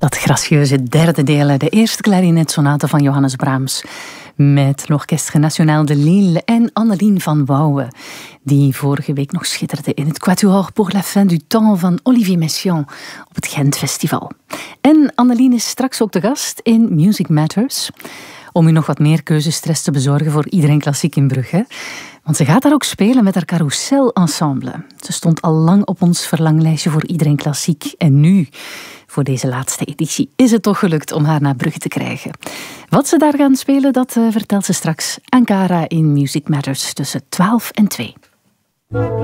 Dat gracieuze derde deel uit de eerste klarinetsonate van Johannes Brahms. Met l'Orchestre National de Lille en Anneline van Wouwen, die vorige week nog schitterde in het Quatuor pour la fin du temps van Olivier Messiaen op het Gent Festival. En Anneline is straks ook de gast in Music Matters, om u nog wat meer keuzestress te bezorgen voor Iedereen Klassiek in Brugge. Want ze gaat daar ook spelen met haar Carousel Ensemble. Ze stond al lang op ons verlanglijstje voor Iedereen Klassiek. En nu, voor deze laatste editie, is het toch gelukt om haar naar Brugge te krijgen. Wat ze daar gaan spelen, dat vertelt ze straks aan Cara in Music Matters tussen 12 en 2.